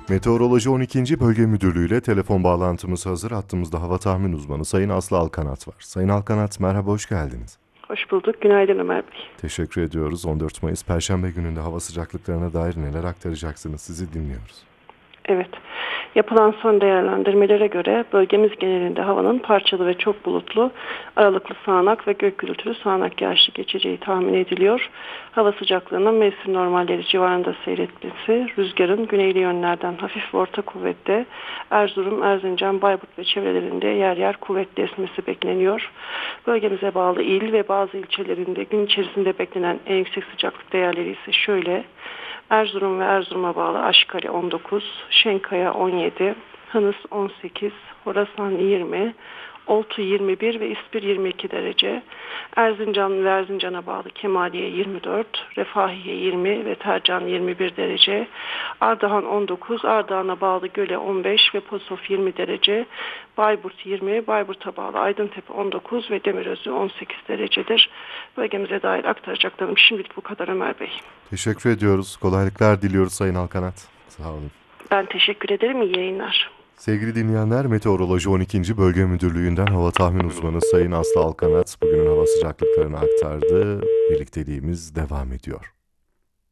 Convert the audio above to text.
Meteoroloji 12. Bölge Müdürlüğü ile telefon bağlantımız hazır. Hattımızda hava tahmin uzmanı Sayın Aslı Alkanat var. Sayın Alkanat, merhaba, hoş geldiniz. Hoş bulduk. Günaydın Ömer Bey. Teşekkür ediyoruz. 14 Mayıs Perşembe gününde hava sıcaklıklarına dair neler aktaracaksınız? Sizi dinliyoruz. Evet. Yapılan son değerlendirmelere göre bölgemiz genelinde havanın parçalı ve çok bulutlu, aralıklı sağanak ve gök gürültülü sağanak yağışlı geçeceği tahmin ediliyor. Hava sıcaklığının mevsim normalleri civarında seyretmesi, rüzgarın güneyli yönlerden hafif ve orta kuvvette Erzurum, Erzincan, Bayburt ve çevrelerinde yer yer kuvvetli esmesi bekleniyor. Bölgemize bağlı il ve bazı ilçelerinde gün içerisinde beklenen en yüksek sıcaklık değerleri ise şöyle: Erzurum ve Erzurum'a bağlı Aşkale 19, Şenkaya 17, Hınıs 18, Horasan 20, Oltu 21 ve İspir 22 derece. Erzincan ve Erzincan'a bağlı Kemaliye 24, Refahiye 20 ve Tercan 21 derece. Ardahan 19, Ardahan'a bağlı Göle 15 ve Posof 20 derece. Bayburt 20, Bayburt'a bağlı Aydıntepe 19 ve Demirözü 18 derecedir. Bölgemize dair aktaracaklarım şimdilik bu kadar Ömer Bey. Teşekkür ediyoruz. Kolaylıklar diliyoruz Sayın Alkanat. Sağ olun. Ben teşekkür ederim. İyi yayınlar. Sevgili dinleyenler, Meteoroloji 12. Bölge Müdürlüğü'nden hava tahmin uzmanı Sayın Aslı Alkanat bugünün hava sıcaklıklarını aktardı. Birlikteliğimiz devam ediyor.